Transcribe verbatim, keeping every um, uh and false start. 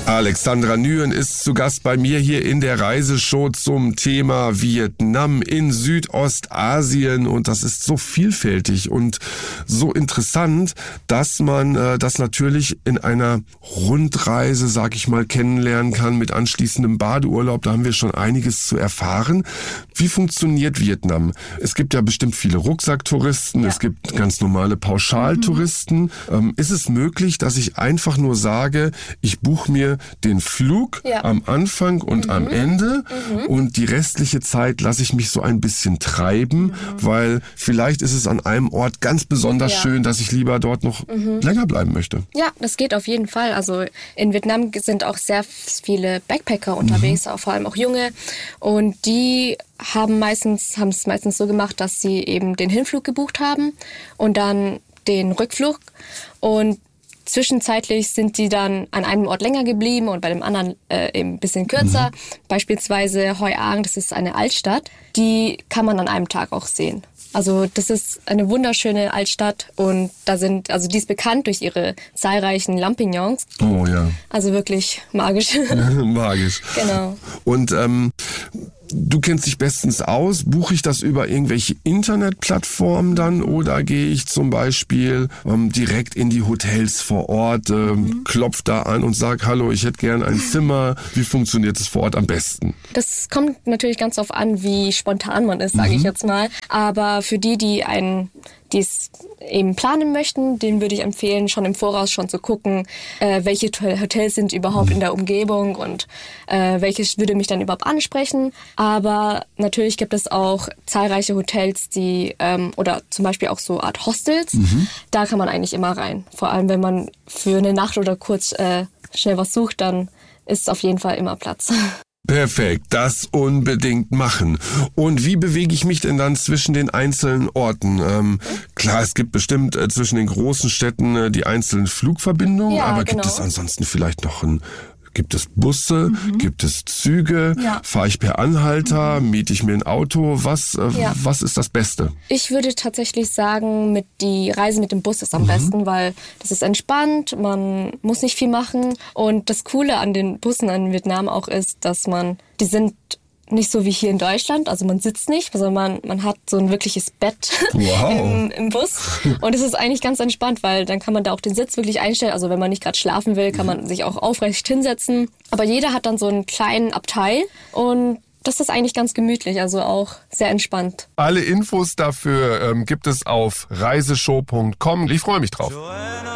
Alexandra Nguyen ist zu Gast bei mir hier in der Reiseshow zum Thema Vietnam in Südostasien, und das ist so vielfältig und so interessant, dass man äh, das natürlich in einer Rundreise, sag ich mal, kennenlernen kann mit anschließendem Badeurlaub. Da haben wir schon einiges zu erfahren. Wie funktioniert Vietnam? Es gibt ja bestimmt viele Rucksacktouristen, ja. Es gibt ganz normale Pauschaltouristen. Mhm. Ähm, ist es möglich, dass ich einfach nur sage, ich buche mir den Flug ja. am Anfang und mhm. am Ende mhm. und die restliche Zeit lasse ich mich so ein bisschen treiben, mhm. weil vielleicht ist es an einem Ort ganz besonders ja. schön, dass ich lieber dort noch mhm. länger bleiben möchte. Ja, das geht auf jeden Fall. Also in Vietnam sind auch sehr viele Backpacker unterwegs, mhm. auch vor allem auch junge, und die haben meistens haben es meistens so gemacht, dass sie eben den Hinflug gebucht haben und dann den Rückflug, und zwischenzeitlich sind sie dann an einem Ort länger geblieben und bei dem anderen äh, eben ein bisschen kürzer. Mhm. Beispielsweise Hoi An, das ist eine Altstadt, die kann man an einem Tag auch sehen. Also das ist eine wunderschöne Altstadt, und da sind, also die ist bekannt durch ihre zahlreichen Lampignons. Oh ja. Also wirklich magisch. Magisch. Genau. Und ähm, du kennst dich bestens aus. Buche ich das über irgendwelche Internetplattformen dann, oder gehe ich zum Beispiel ähm, direkt in die Hotels vor Ort, ähm, mhm. klopf da an und sag, hallo, ich hätte gern ein Zimmer. Wie funktioniert es vor Ort am besten? Das kommt natürlich ganz darauf an, wie spontan man ist, sage mhm. ich jetzt mal. Aber für die, die einen die es eben planen möchten, denen würde ich empfehlen, schon im Voraus schon zu gucken, äh, welche Hotels sind überhaupt in der Umgebung und äh, welches würde mich dann überhaupt ansprechen. Aber natürlich gibt es auch zahlreiche Hotels, die ähm, oder zum Beispiel auch so Art Hostels. Mhm. Da kann man eigentlich immer rein. Vor allem, wenn man für eine Nacht oder kurz äh, schnell was sucht, dann ist auf jeden Fall immer Platz. Perfekt, das unbedingt machen. Und wie bewege ich mich denn dann zwischen den einzelnen Orten? Ähm, klar, es gibt bestimmt äh, zwischen den großen Städten äh, die einzelnen Flugverbindungen, ja, aber genau. Gibt es ansonsten vielleicht noch ein... Gibt es Busse? Mhm. Gibt es Züge? Ja. Fahre ich per Anhalter? Mhm. Miete ich mir ein Auto? Was, äh, ja. was ist das Beste? Ich würde tatsächlich sagen, mit die Reise mit dem Bus ist am mhm. besten, weil das ist entspannt, man muss nicht viel machen. Und das Coole an den Bussen in Vietnam auch ist, dass man, die sind nicht so wie hier in Deutschland, also man sitzt nicht, sondern man, man hat so ein wirkliches Bett wow. im, im Bus, und es ist eigentlich ganz entspannt, weil dann kann man da auch den Sitz wirklich einstellen, also wenn man nicht gerade schlafen will, kann man sich auch aufrecht hinsetzen, aber jeder hat dann so einen kleinen Abteil, und das ist eigentlich ganz gemütlich, also auch sehr entspannt. Alle Infos dafür ähm, gibt es auf reiseshow punkt com. Ich freue mich drauf.